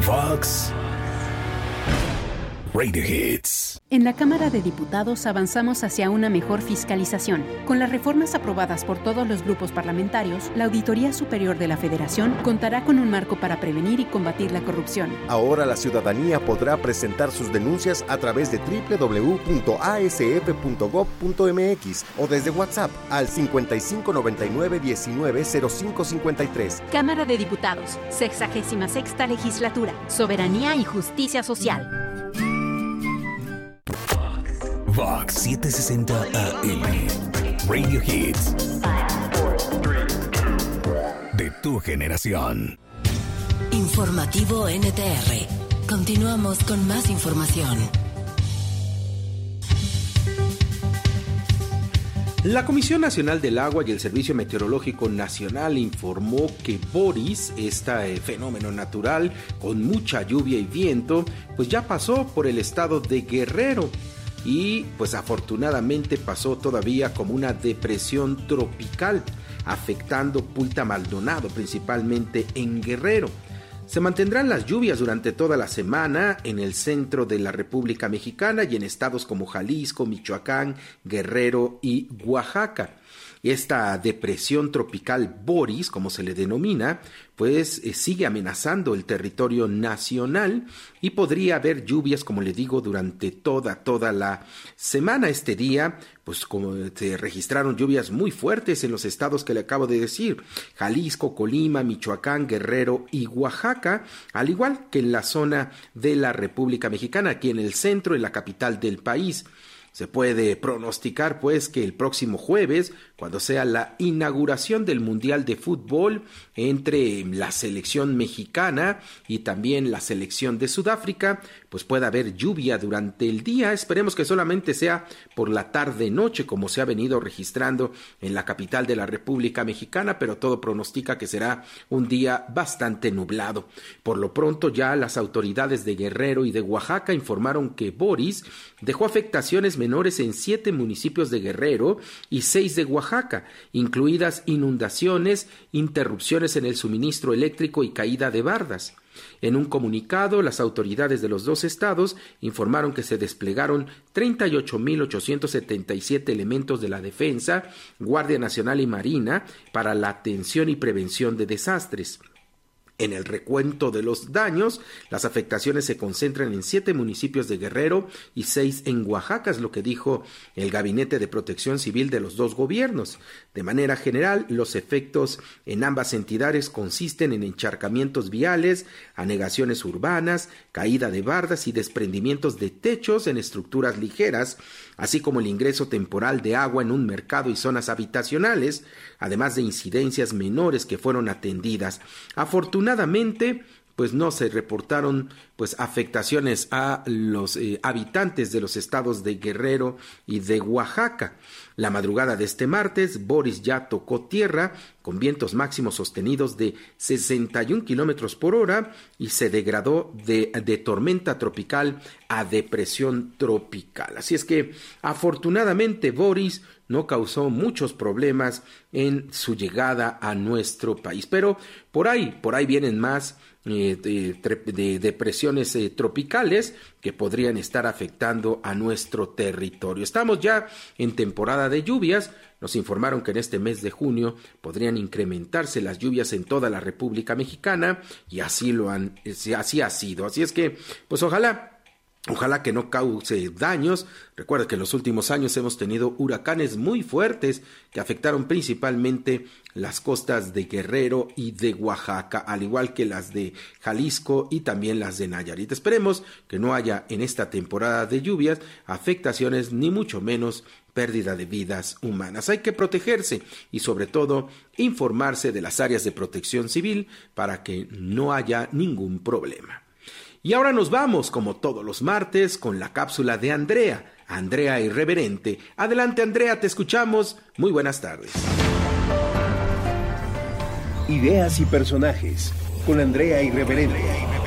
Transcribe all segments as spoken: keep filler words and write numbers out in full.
Vox Radio Hits. En la Cámara de Diputados avanzamos hacia una mejor fiscalización. Con las reformas aprobadas por todos los grupos parlamentarios, la Auditoría Superior de la Federación contará con un marco para prevenir y combatir la corrupción. Ahora la ciudadanía podrá presentar sus denuncias a través de doble u doble u doble u punto a s f punto gob punto m x o desde WhatsApp al cincuenta y cinco noventa y nueve diecinueve cero cinco cincuenta y tres. Cámara de Diputados, sexagésima sexta Legislatura, Soberanía y Justicia Social. Vox setecientos sesenta A M, Radio Hits, de tu generación. Informativo N T R. Continuamos con más información. La Comisión Nacional del Agua y el Servicio Meteorológico Nacional informó que Boris, este fenómeno natural con mucha lluvia y viento, pues ya pasó por el estado de Guerrero. Y pues afortunadamente pasó todavía como una depresión tropical, afectando Punta Maldonado, principalmente en Guerrero. Se mantendrán las lluvias durante toda la semana en el centro de la República Mexicana y en estados como Jalisco, Michoacán, Guerrero y Oaxaca. Esta depresión tropical Boris, como se le denomina, pues eh, sigue amenazando el territorio nacional y podría haber lluvias, como le digo, durante toda, toda la semana. Este día, pues como se registraron lluvias muy fuertes en los estados que le acabo de decir, Jalisco, Colima, Michoacán, Guerrero y Oaxaca, al igual que en la zona de la República Mexicana, aquí en el centro, en la capital del país. Se puede pronosticar, pues, que el próximo jueves, cuando sea la inauguración del Mundial de Fútbol entre la selección mexicana y también la selección de Sudáfrica, pues pueda haber lluvia durante el día. Esperemos que solamente sea por la tarde-noche, como se ha venido registrando en la capital de la República Mexicana, pero todo pronostica que será un día bastante nublado. Por lo pronto, ya las autoridades de Guerrero y de Oaxaca informaron que Boris dejó afectaciones menores en siete municipios de Guerrero y seis de Oaxaca, incluidas inundaciones, interrupciones en el suministro eléctrico y caída de bardas. En un comunicado, las autoridades de los dos estados informaron que se desplegaron treinta y ocho mil ochocientos setenta y siete elementos de la Defensa, Guardia Nacional y Marina para la atención y prevención de desastres. En el recuento de los daños, las afectaciones se concentran en siete municipios de Guerrero y seis en Oaxaca, es lo que dijo el Gabinete de Protección Civil de los dos gobiernos. De manera general, los efectos en ambas entidades consisten en encharcamientos viales, anegaciones urbanas, caída de bardas y desprendimientos de techos en estructuras ligeras, así como el ingreso temporal de agua en un mercado y zonas habitacionales, además de incidencias menores que fueron atendidas. Afortunadamente, pues no se reportaron pues afectaciones a los eh, habitantes de los estados de Guerrero y de Oaxaca. La madrugada de este martes, Boris ya tocó tierra con vientos máximos sostenidos de sesenta y un kilómetros por hora y se degradó de, de tormenta tropical a depresión tropical. Así es que afortunadamente Boris no causó muchos problemas en su llegada a nuestro país, pero por ahí, por ahí vienen más eh, de, de depresiones eh, tropicales que podrían estar afectando a nuestro territorio. Estamos ya en temporada de lluvias. Nos informaron que en este mes de junio podrían incrementarse las lluvias en toda la República Mexicana y así lo han, así ha sido. Así es que, pues ojalá Ojalá que no cause daños. Recuerda que en los últimos años hemos tenido huracanes muy fuertes que afectaron principalmente las costas de Guerrero y de Oaxaca, al igual que las de Jalisco y también las de Nayarit. Esperemos que no haya en esta temporada de lluvias afectaciones ni mucho menos pérdida de vidas humanas. Hay que protegerse y sobre todo informarse de las áreas de protección civil para que no haya ningún problema. Y ahora nos vamos, como todos los martes, con la cápsula de Andrea, Andrea Irreverente. Adelante, Andrea, te escuchamos. Muy buenas tardes. Ideas y personajes, con Andrea Irreverente.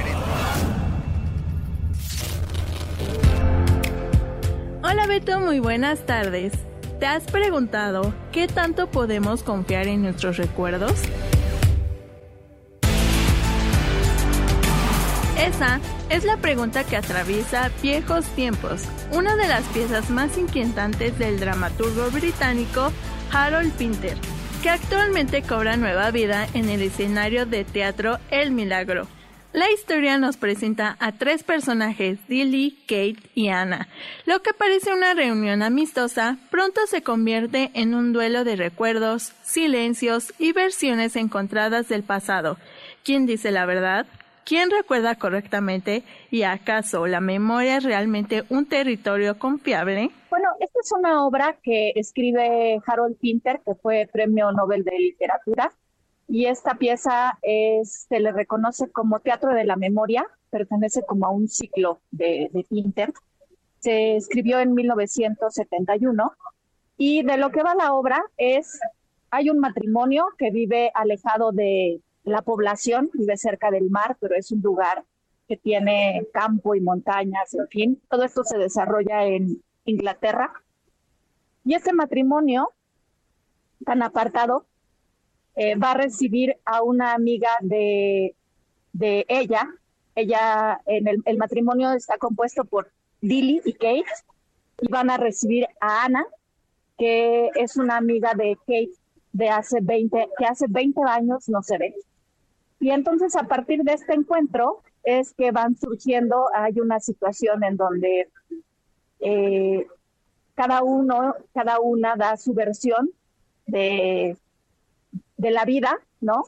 Hola Beto, muy buenas tardes. ¿Te has preguntado qué tanto podemos confiar en nuestros recuerdos? Esa es la pregunta que atraviesa Viejos Tiempos, una de las piezas más inquietantes del dramaturgo británico Harold Pinter, que actualmente cobra nueva vida en el escenario de teatro El Milagro. La historia nos presenta a tres personajes, Dilly, Kate y Anna. Lo que parece una reunión amistosa, pronto se convierte en un duelo de recuerdos, silencios y versiones encontradas del pasado. ¿Quién dice la verdad? ¿Quién recuerda correctamente? ¿Y acaso la memoria es realmente un territorio confiable? Bueno, esta es una obra que escribe Harold Pinter, que fue Premio Nobel de Literatura. Y esta pieza es, se le reconoce como Teatro de la Memoria, pertenece como a un ciclo de, de Pinter. Se escribió en mil novecientos setenta y uno y de lo que va la obra es, hay un matrimonio que vive alejado de la población, vive cerca del mar, pero es un lugar que tiene campo y montañas, en fin. Todo esto se desarrolla en Inglaterra. Y este matrimonio tan apartado Eh, va a recibir a una amiga de, de ella. Ella, en el, el matrimonio está compuesto por Dilly y Kate, y van a recibir a Anna, que es una amiga de Kate de hace veinte, que hace veinte años no se ve. Y entonces a partir de este encuentro es que van surgiendo, hay una situación en donde eh, cada uno, cada una da su versión de de la vida, ¿no?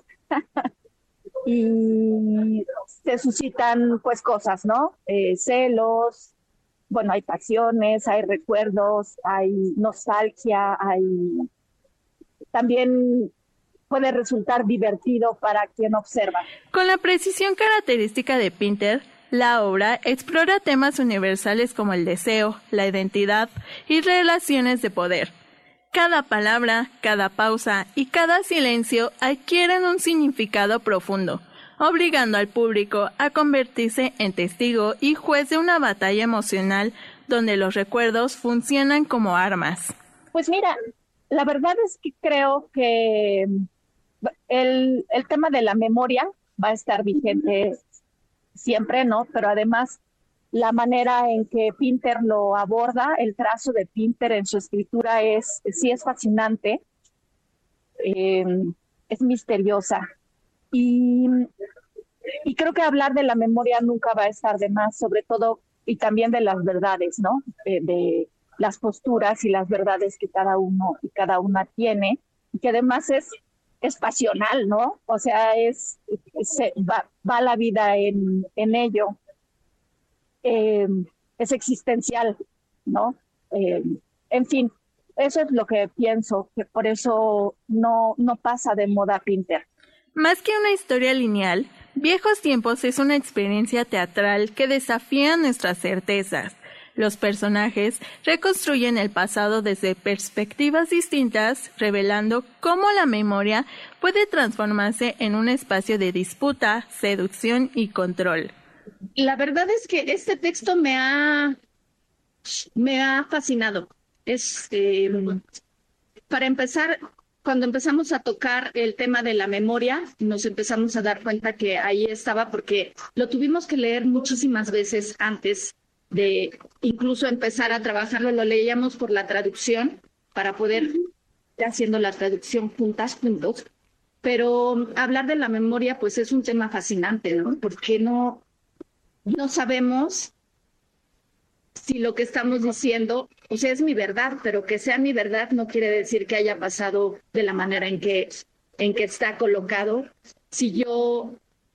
Y se suscitan pues cosas, ¿no? Eh, celos, bueno, hay pasiones, hay recuerdos, hay nostalgia, hay también puede resultar divertido para quien observa. Con la precisión característica de Pinter, la obra explora temas universales como el deseo, la identidad y relaciones de poder. Cada palabra, cada pausa y cada silencio adquieren un significado profundo, obligando al público a convertirse en testigo y juez de una batalla emocional donde los recuerdos funcionan como armas. Pues mira, la verdad es que creo que el, el tema de la memoria va a estar vigente siempre, ¿no? Pero además la manera en que Pinter lo aborda, el trazo de Pinter en su escritura es, sí es fascinante, eh, es misteriosa. Y, y creo que hablar de la memoria nunca va a estar de más, sobre todo, y también de las verdades, ¿no? Eh, de las posturas y las verdades que cada uno y cada una tiene, y que además es, es pasional, ¿no? O sea, es, es va, va la vida en, en ello. Eh, es existencial, ¿no? Eh, en fin, eso es lo que pienso, que por eso no, no pasa de moda Pinter. Más que una historia lineal, Viejos Tiempos es una experiencia teatral que desafía nuestras certezas. Los personajes reconstruyen el pasado desde perspectivas distintas, revelando cómo la memoria puede transformarse en un espacio de disputa, seducción y control. La verdad es que este texto me ha, me ha fascinado. Es, eh, para empezar, cuando empezamos a tocar el tema de la memoria, nos empezamos a dar cuenta que ahí estaba, porque lo tuvimos que leer muchísimas veces antes de incluso empezar a trabajarlo. Lo leíamos por la traducción para poder ir haciendo la traducción juntas, juntos. Pero hablar de la memoria, pues es un tema fascinante, ¿no? Porque no... No sabemos si lo que estamos diciendo, o sea, es mi verdad, pero que sea mi verdad no quiere decir que haya pasado de la manera en que, en que está colocado. Si yo,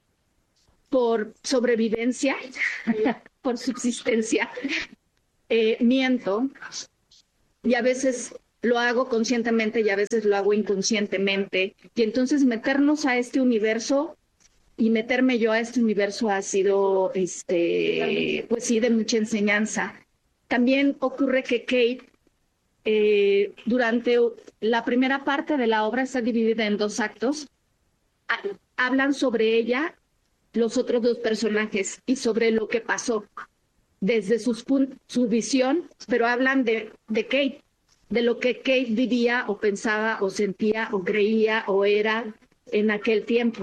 por sobrevivencia, por subsistencia, eh, miento, y a veces lo hago conscientemente y a veces lo hago inconscientemente, y entonces meternos a este universo y meterme yo a este universo ha sido, este, pues sí, de mucha enseñanza. También ocurre que Kate, eh, durante la primera parte de la obra, está dividida en dos actos. Hablan sobre ella los otros dos personajes y sobre lo que pasó desde sus su visión, pero hablan de, de Kate, de lo que Kate vivía o pensaba o sentía o creía o era en aquel tiempo.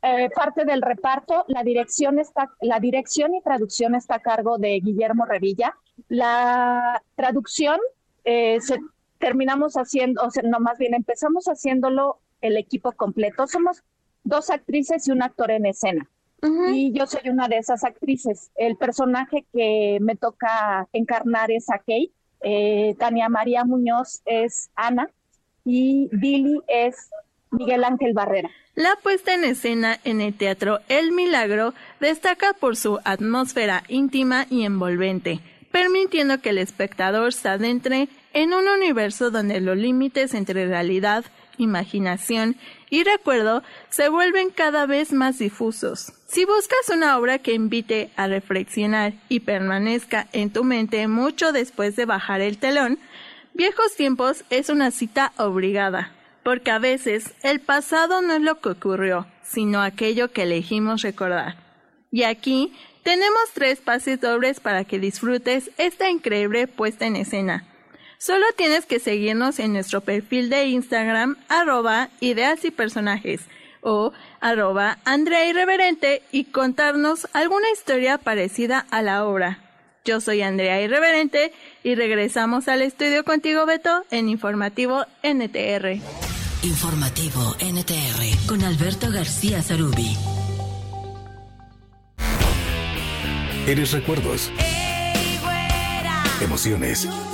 eh, parte del reparto. La dirección está, la dirección y traducción está a cargo de Guillermo Revilla. La traducción eh, se, terminamos haciendo, o sea, no, más bien empezamos haciéndolo el equipo completo. Somos dos actrices y un actor en escena. Uh-huh. Y yo soy una de esas actrices. El personaje que me toca encarnar es a Kate. Eh, Tania María Muñoz es Ana y Billy es Miguel Ángel Barrera. La puesta en escena en el teatro El Milagro destaca por su atmósfera íntima y envolvente, permitiendo que el espectador se adentre en un universo donde los límites entre realidad, imaginación y recuerdo se vuelven cada vez más difusos. Si buscas una obra que invite a reflexionar y permanezca en tu mente mucho después de bajar el telón, Viejos Tiempos es una cita obligada, porque a veces el pasado no es lo que ocurrió, sino aquello que elegimos recordar. Y aquí tenemos tres pases dobles para que disfrutes esta increíble puesta en escena. Solo tienes que seguirnos en nuestro perfil de Instagram, arroba ideas y personajes, o arroba Andrea Irreverente, y contarnos alguna historia parecida a la obra. Yo soy Andrea Irreverente y regresamos al estudio contigo, Beto, en Informativo N T R. Informativo N T R con Alberto García Zarubi. Eres recuerdos, emociones,